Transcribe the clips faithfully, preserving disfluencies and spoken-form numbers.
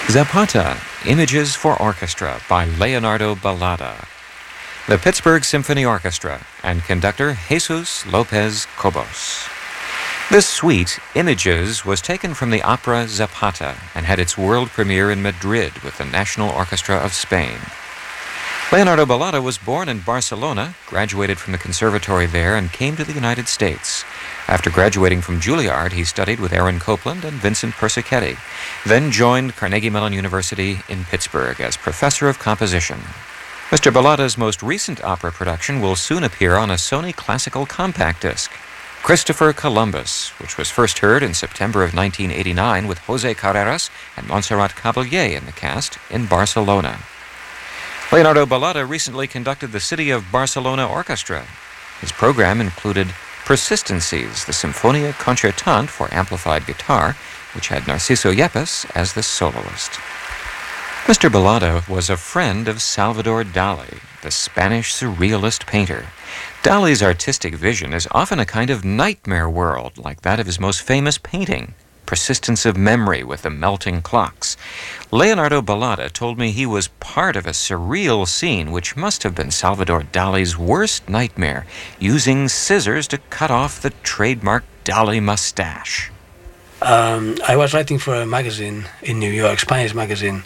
Zapata, Images for Orchestra by Leonardo Balada. The Pittsburgh Symphony Orchestra and conductor Jesus Lopez Cobos. This suite, Images, was taken from the opera Zapata and had its world premiere in Madrid with the National Orchestra of Spain. Leonardo Balada was born in Barcelona, graduated from the conservatory there, and came to the United States. After graduating from Juilliard, he studied with Aaron Copland and Vincent Persichetti, then joined Carnegie Mellon University in Pittsburgh as professor of composition. Mister Balada's most recent opera production will soon appear on a Sony Classical compact disc, Christopher Columbus, which was first heard in September of nineteen eighty-nine with Jose Carreras and Montserrat Caballé in the cast in Barcelona. Leonardo Balada recently conducted the City of Barcelona Orchestra. His program included Persistencies, the Sinfonia Concertante for amplified guitar, which had Narciso Yepes as the soloist. Mister Balada was a friend of Salvador Dali, the Spanish surrealist painter. Dali's artistic vision is often a kind of nightmare world, like that of his most famous painting, Persistence of Memory with the Melting Clocks. Leonardo Balada told me he was part of a surreal scene which must have been Salvador Dali's worst nightmare, using scissors to cut off the trademark Dali mustache. Um, I was writing for a magazine in New York, Spanish magazine,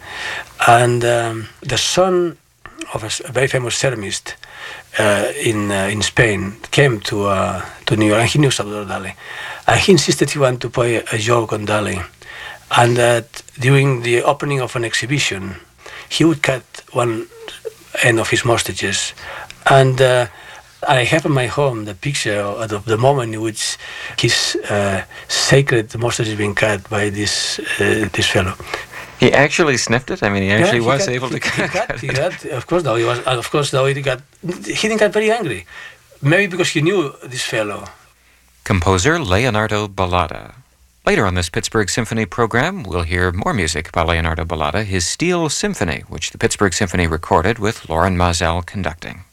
and um, the son of a, a very famous ceramist uh, in uh, in Spain came to uh, to New York, and he knew Salvador Dali. And he insisted he wanted to play a joke on Dali, and that during the opening of an exhibition, he would cut one end of his mustaches. And uh, I have in my home the picture of the moment in which his uh, sacred mustache is being cut by this uh, this fellow. He actually sniffed it? I mean, he actually yeah, he was got, able he, to he cut, cut, cut he it. cut, Of course, though, he was. Of course, though, he got. He didn't get very angry. Maybe because he knew this fellow. Composer Leonardo Balada. Later on this Pittsburgh Symphony program, we'll hear more music by Leonardo Balada, his Steel Symphony, which the Pittsburgh Symphony recorded with Lauren Mazel conducting.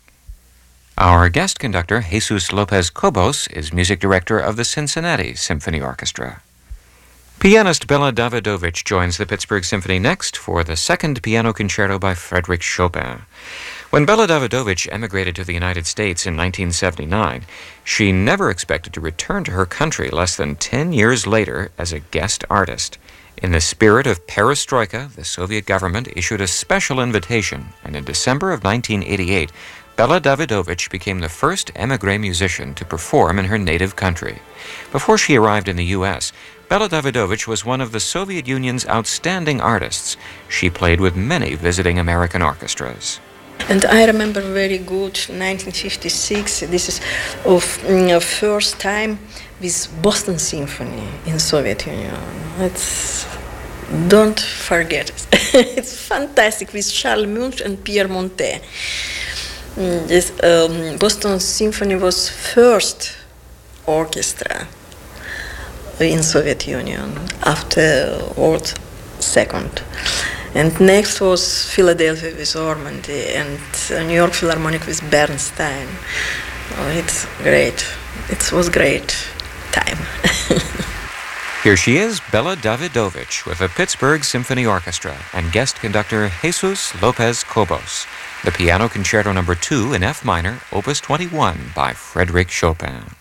Our guest conductor, Jesus Lopez Cobos, is music director of the Cincinnati Symphony Orchestra. Pianist Bela Davidovich joins the Pittsburgh Symphony next for the second piano concerto by Frédéric Chopin. When Bela Davidovich emigrated to the United States in nineteen seventy-nine, she never expected to return to her country less than ten years later as a guest artist. In the spirit of perestroika, the Soviet government issued a special invitation, and in December of nineteen eighty-eight, Bela Davidovich became the first émigré musician to perform in her native country. Before she arrived in the U S, Bela Davidovich was one of the Soviet Union's outstanding artists. She played with many visiting American orchestras. And I remember very good nineteen fifty-six, this is of mm, first time with Boston Symphony in Soviet Union. It's, don't forget it. It's fantastic with Charles Munch and Pierre Montet. Mm, this um, Boston Symphony was first orchestra in Soviet Union after World Second. And next was Philadelphia with Ormandy and uh, New York Philharmonic with Bernstein. Oh, it's great. It was great time. Here she is, Bela Davidovich, with the Pittsburgh Symphony Orchestra and guest conductor Jesus Lopez Cobos. The Piano Concerto Number two in F minor, Opus twenty-one by Frédéric Chopin.